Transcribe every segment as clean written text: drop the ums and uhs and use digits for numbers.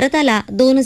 भारताला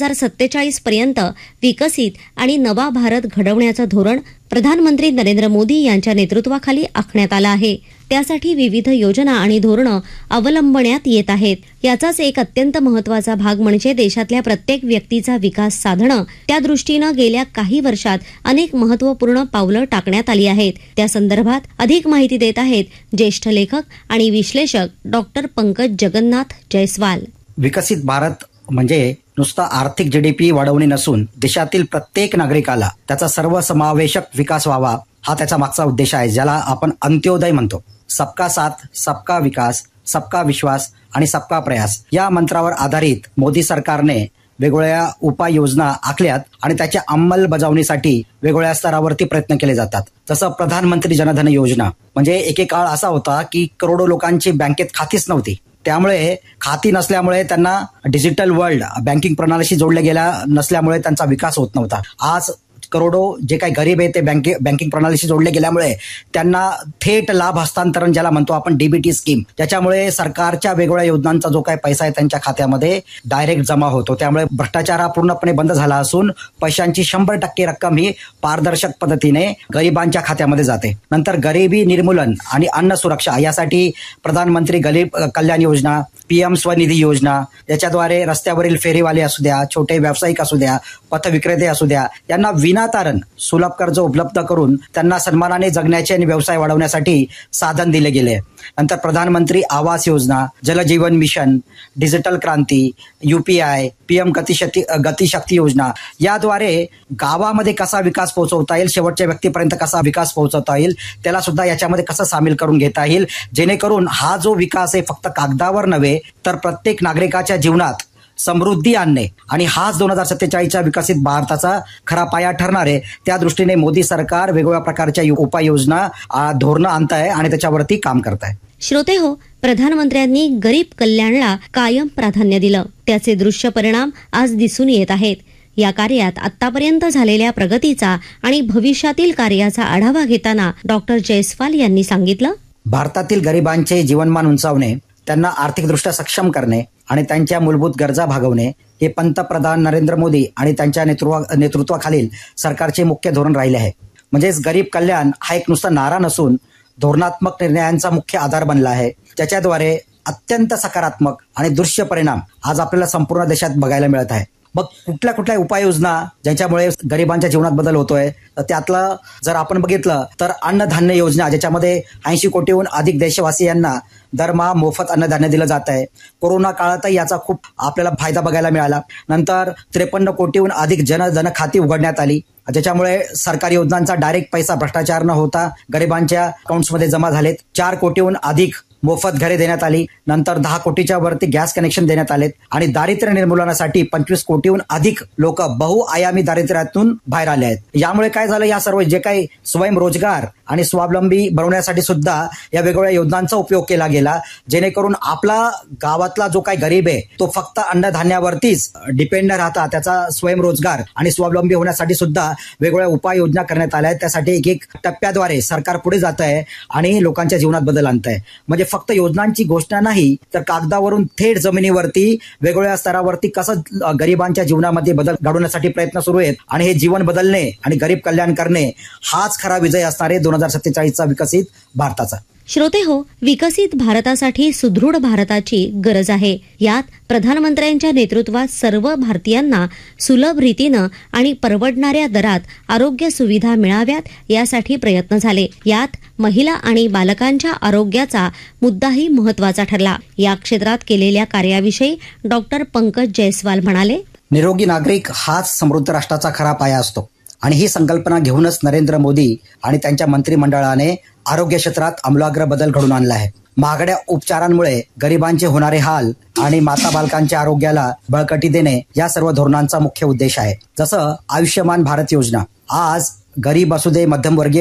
2047 पर्यंत विकसित आणि नवा भारत घडवण्याचं धोरण प्रधानमंत्री नरेंद्र मोदी यांच्या नेतृत्वाखाली आखण्यात आलं आहे. त्यासाठी विविध योजना आणि धोरणं अवलंबण्यात येत आहेत. याचाच एक अत्यंत महत्त्वाचा भाग म्हणजे देशातल्या प्रत्येक व्यक्तीचा विकास साधणं. त्या दृष्टीनं गेल्या काही वर्षात अनेक महत्त्वपूर्ण पावलं टाकण्यात आली आहेत. त्या संदर्भात अधिक माहिती देत आहेत ज्येष्ठ लेखक आणि विश्लेषक डॉक्टर पंकज जगन्नाथ जयस्वाल. विकसित भारत म्हणजे नुसता आर्थिक जीडीपी वाढवणे नसून देशातील प्रत्येक नागरिकाला त्याचा सर्वसमावेशक विकास व्हावा हा त्याचा मागचा उद्देश आहे, ज्याला आपण अंत्योदय म्हणतो. सबका साथ, सबका विकास, सबका विश्वास आणि सबका प्रयास या मंत्रावर आधारित मोदी सरकारने वेगवेगळ्या उपाययोजना आखल्यात आणि त्याच्या अंमलबजावणीसाठी वेगवेगळ्या स्तरावरती प्रयत्न केले जातात. जसं प्रधानमंत्री जनधन योजना म्हणजे एके काळ असा होता की करोडो लोकांची बँकेत खातीच नव्हती. त्यामुळे खाती नसल्यामुळे त्यांना डिजिटल वर्ल्ड बँकिंग प्रणालीशी जोडले गेल्या नसल्यामुळे त्यांचा विकास होत नव्हता. आज करोडो जे काही गरीब आहे ते बँकिंग प्रणालीशी जोडले गेल्यामुळे त्यांना थेट लाभ हस्तांतरण ज्याला म्हणतो आपण डीबीटी स्कीम, त्याच्यामुळे सरकारच्या वेगवेगळ्या योजनांचा जो काही पैसा आहे त्यांच्या खात्यामध्ये डायरेक्ट जमा होतो. त्यामुळे भ्रष्टाचार हा पूर्णपणे बंद झाला असून पैशांची 100% रक्कम ही पारदर्शक पद्धतीने गरिबांच्या खात्यामध्ये जाते. नंतर गरिबी निर्मूलन आणि अन्न सुरक्षा यासाठी प्रधानमंत्री गरीब कल्याण योजना, PM स्वनिधी योजना, याच्याद्वारे रस्त्यावरील फेरीवाले असू द्या, छोटे व्यावसायिक असू द्या, पथविक्रेते असू द्या, यांना विनातारण सुलभ कर्ज उपलब्ध करून त्यांना सन्मानाने जगण्याचे आणि व्यवसाय वाढवण्यासाठी साधन दिले गेले. नंतर प्रधानमंत्री आवास योजना, जलजीवन मिशन, डिजिटल क्रांती, UPI, PM गतिशक्ती योजना याद्वारे गावामध्ये कसा विकास पोहोचवता येईल, शेवटच्या व्यक्तीपर्यंत कसा विकास पोहोचवता येईल, त्याला सुद्धा याच्यामध्ये कसं सामील करून घेता येईल, जेणेकरून हा जो विकास आहे फक्त कागदावर नव्हे तर प्रत्येक नागरिकाच्या जीवनात समृद्धी आणणे आणि हाच 2047च्या विकसित भारताचा खरा पाया ठरणार आहे. त्या दृष्टीने मोदी सरकार वेगवेगळ्या प्रकारच्या उपाययोजना, धोरणं आणत आहे आणि त्याच्यावरती काम करत आहे. श्रोते हो, प्रधानमंत्र्यांनी गरीब कल्याणला कायम प्राधान्य दिलं. त्याचे दृश्य परिणाम आज दिसून येत आहेत. या कार्यात आतापर्यंत झालेल्या प्रगतीचा आणि भविष्यातील कार्याचा आढावा घेताना डॉक्टर जयस्वाल यांनी सांगितलं, भारतातील गरिबांचे जीवनमान उंचावणे, त्यांना आर्थिकदृष्ट्या सक्षम करणे आणि त्यांच्या मूलभूत गरजा भागवणे हे पंतप्रधान नरेंद्र मोदी आणि त्यांच्या नेतृत्वाखालील सरकारचे मुख्य धोरण राहिले आहे. म्हणजेच गरीब कल्याण हा एक नुसता नारा नसून धोरणात्मक निर्णयांचा मुख्य आधार बनला आहे, ज्याच्याद्वारे अत्यंत सकारात्मक आणि दृश्य परिणाम आज आपल्याला संपूर्ण देशात बघायला मिळत आहे. मग कुठल्या उपाययोजना ज्यांच्यामुळे गरिबांच्या जीवनात बदल होतोय, त्यातलं जर आपण बघितलं तर अन्नधान्य योजना, ज्याच्यामध्ये 80 कोटीहून अधिक देशवासियांना दरमहा मोफत अन्नधान्य दिलं जात आहे. कोरोना काळातही याचा खूप आपल्याला फायदा बघायला मिळाला. नंतर 53 कोटीहून अधिक जनधन खाती उघडण्यात आली, ज्याच्यामुळे सरकारी योजनांचा डायरेक्ट पैसा भ्रष्टाचार न होता गरिबांच्या अकाउंट्समध्ये जमा झालेत. 4 कोटीहून अधिक मोफत घरे देण्यात आली. नंतर 10 कोटीच्या वरती गॅस कनेक्शन देण्यात आलेत आणि दारिद्र्य निर्मूलनासाठी 25 कोटीहून अधिक लोक बहुआयामी दारिद्र्यातून बाहेर आले आहेत. यामुळे काय झालं, या सर्व जे काही स्वयंरोजगार आणि स्वावलंबी बनवण्यासाठी सुद्धा या वेगवेगळ्या योजनांचा उपयोग केला गेला, जेणेकरून आपला गावातला जो काही गरीब आहे तो फक्त अन्नधान्यावरतीच डिपेंड राहता त्याचा स्वयंरोजगार आणि स्वावलंबी होण्यासाठी सुद्धा वेगवेगळ्या उपाययोजना करण्यात आल्या आहेत. त्यासाठी एक टप्प्याद्वारे सरकार पुढे जात आहे आणि लोकांच्या जीवनात बदल आणत आहे. म्हणजे फक्त योजनांची घोषणा नाही तर कागदावरून थेट जमिनीवरती वेगवेगळ्या स्तरावरती कसं गरिबांच्या जीवनामध्ये बदल घडवण्यासाठी प्रयत्न सुरू आहेत आणि हे जीवन बदलणे आणि गरीब कल्याण करणे हाच खरा विजय असणार आहे 2047चा विकसित भारताचा. श्रोते हो, विकसित भारतासाठी सुदृढ भारताची गरज आहे. यात प्रधानमंत्र्यांच्या नेतृत्वात सर्व भारतीयांना सुलभ रीतीनं आणि परवडणाऱ्या दरात आरोग्य सुविधा मिळाव्यात यासाठी प्रयत्न झाले. यात महिला आणि बालकांच्या आरोग्याचा मुद्दाही महत्त्वाचा ठरला. या क्षेत्रात केलेल्या कार्याविषयी डॉक्टर पंकज जयस्वाल म्हणाले, निरोगी नागरिक हाच समृद्ध राष्ट्राचा खरा पाया असतो आणि ही संकल्पना घेऊनच नरेंद्र मोदी आणि त्यांच्या मंत्रिमंडळाने आरोग्य क्षेत्रात आमूलाग्र बदल घडवून आणला आहे. महागड्या उपचारांमुळे गरिबांचे होणारे हाल आणि माता बालकांच्या आरोग्याला बळकटी देणे या सर्व धोरणांचा मुख्य उद्देश आहे. जसं आयुष्यमान भारत योजना आज गरीब असू दे, मध्यमवर्गीय